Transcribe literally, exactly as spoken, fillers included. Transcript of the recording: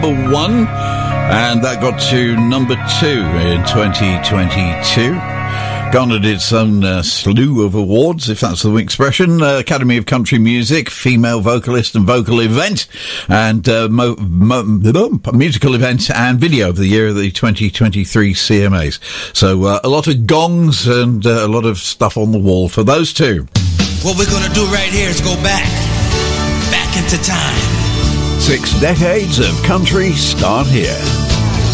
One, and that got to number two in twenty twenty-two. Garnered its own uh, slew of awards, if that's the expression. Uh, Academy of Country Music, Female Vocalist and Vocal Event, and uh, mo- mo- Musical Event and Video of the Year of the twenty twenty-three C M As. So uh, a lot of gongs and uh, a lot of stuff on the wall for those two. What we're going to do right here is go back, back into time. Six decades of country start here.